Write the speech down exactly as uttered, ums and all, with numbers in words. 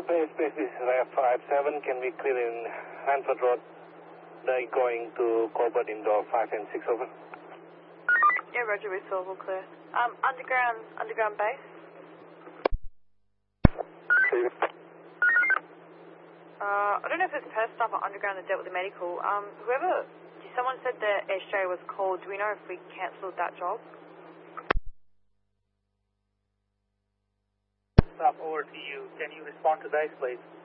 Space, space, this is F five seven. Can we clear in Hanford Road? They going to Colbert indoor five and six, over. Yeah, Roger, we saw, all clear. Um, underground, underground base? Uh, I don't know if it's per staff or underground that dealt with the medical. Um, whoever, someone said the S J was called. Do we know if we cancelled that job? Staff over to you. Can you respond to those, please?